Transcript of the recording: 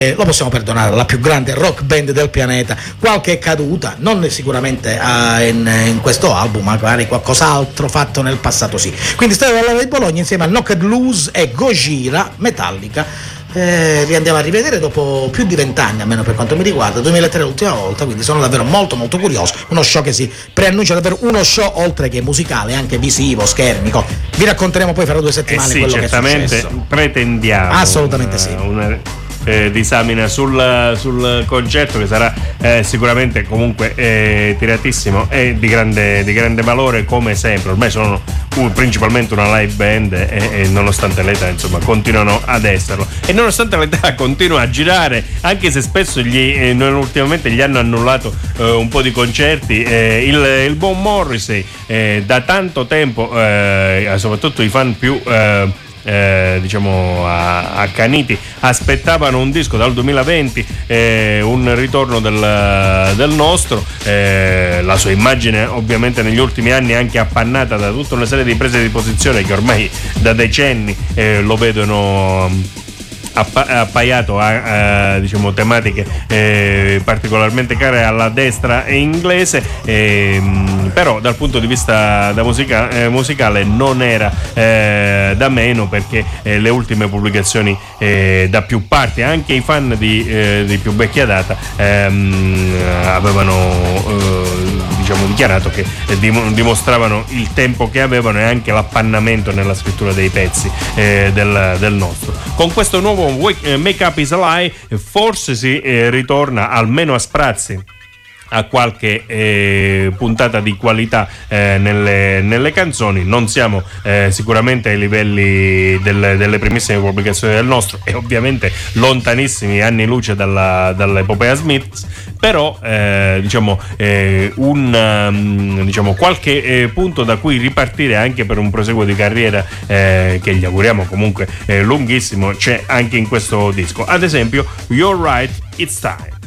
lo possiamo perdonare, la più grande rock band del pianeta, qualche caduta, non sicuramente in questo album, magari qualcos'altro fatto nel passato sì. Quindi Stadio della di Bologna insieme a Knocked Loose e Gojira, Metallica, li andiamo a rivedere dopo più di 20 anni, almeno per quanto mi riguarda, 2003 l'ultima volta, quindi sono davvero molto molto curioso, uno show che si preannuncia davvero uno show oltre che musicale, anche visivo, schermico. Vi racconteremo poi fra 2 settimane quello che è successo. Certamente pretendiamo assolutamente sì. Una disamina sul concerto, che sarà sicuramente comunque tiratissimo e di grande valore, come sempre. Ormai sono principalmente una live band e nonostante l'età, insomma, continuano ad esserlo, e nonostante l'età continua a girare, anche se spesso ultimamente gli hanno annullato un po' di concerti. Il buon Morrissey da tanto tempo, soprattutto i fan più diciamo accaniti, aspettavano un disco dal 2020, un ritorno del nostro. La sua immagine ovviamente negli ultimi anni è anche appannata da tutta una serie di prese di posizione che ormai da decenni lo vedono appaiato a diciamo tematiche particolarmente care alla destra inglese, però dal punto di vista musicale non era da meno, perché le ultime pubblicazioni da più parti, anche i fan di più vecchia data, avevano diciamo dichiarato che dimostravano il tempo che avevano e anche l'appannamento nella scrittura dei pezzi del nostro. Con questo nuovo Make Up Is a Lie forse si ritorna almeno a sprazzi a qualche puntata di qualità nelle canzoni. Non siamo sicuramente ai livelli delle primissime pubblicazioni del nostro, e ovviamente lontanissimi anni luce dall'epopea Smiths, però diciamo qualche punto da cui ripartire anche per un proseguo di carriera che gli auguriamo comunque lunghissimo c'è anche in questo disco. Ad esempio You're Right, It's Time.